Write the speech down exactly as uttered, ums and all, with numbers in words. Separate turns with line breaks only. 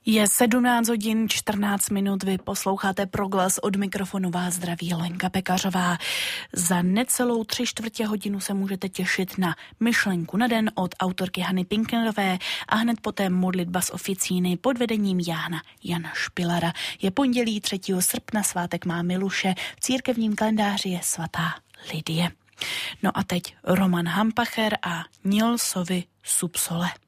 Je sedmnáct hodin čtrnáct minut, vy posloucháte Proglas, od mikrofonu vás zdraví Lenka Pekařová. Za necelou tři čtvrtě hodinu se můžete těšit na myšlenku na den od autorky Hany Pinknerové a hned poté modlitba z oficíny pod vedením Jána Jana Špilara. Je pondělí třetího srpna, svátek má Miluše, v církevním kalendáři je svatá Lidie. No a teď Roman Hampacher a Nilsovi Subsole.